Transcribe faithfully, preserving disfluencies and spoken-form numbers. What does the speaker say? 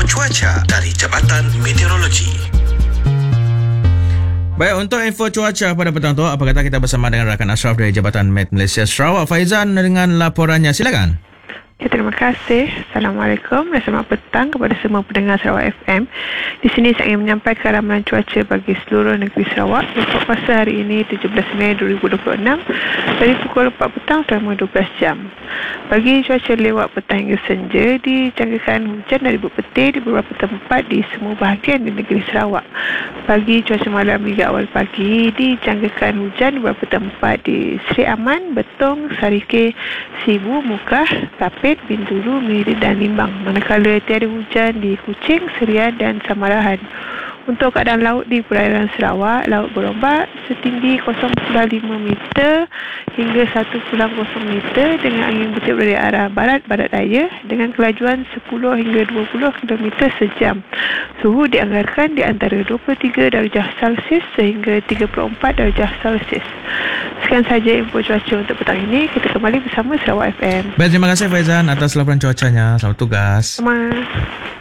info cuaca dari Jabatan Meteorologi. Baik, untuk info cuaca pada petang tu, apa kata kita bersama dengan rakan Ashraf dari Jabatan Met Malaysia Sarawak. Faizan dengan laporannya, silakan. Ya, terima kasih. Assalamualaikum dan selamat petang kepada semua pendengar Sarawak F M. Di sini saya ingin menyampaikan ramalan cuaca bagi seluruh negeri Sarawak untuk masa hari ini tujuh belas Mei dua ribu dua puluh enam dari pukul empat petang selama dua belas jam. Bagi cuaca lewat petang hingga senja, dijangkakan hujan dari berpetir di beberapa tempat di semua bahagian di negeri Sarawak. Bagi cuaca malam hingga awal pagi, dijangkakan hujan di beberapa tempat di Seri Aman, Betong, Sarike, Sibu, Mukah, Tapit, Bintulu, Miri dan Limbang. Manakala tiada hujan di Kuching, Serian dan Samarahan. Untuk keadaan laut di perairan Sarawak, laut berombak setinggi kosong perpuluhan lima meter hingga satu perpuluhan kosong meter dengan angin bertiup dari arah barat-barat daya dengan kelajuan sepuluh hingga dua puluh kilometer sejam. Suhu dianggarkan di antara dua puluh tiga darjah Celsius sehingga tiga puluh empat darjah Celsius. Sekian sahaja info cuaca untuk petang ini. Kita kembali bersama Sarawak F M. Baik, terima kasih Faizan atas laporan cuacanya. Selamat tugas. Selamat.